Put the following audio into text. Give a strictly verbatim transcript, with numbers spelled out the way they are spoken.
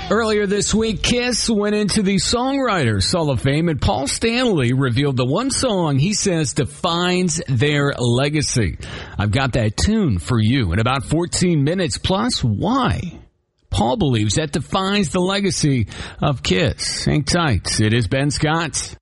Earlier this week, Kiss went into the Songwriters Hall of Fame, and Paul Stanley revealed the one song he says defines their legacy. I've got that tune for you in about fourteen minutes, plus why Paul believes that defines the legacy of Kiss. Hang tight. It is Ben Scott.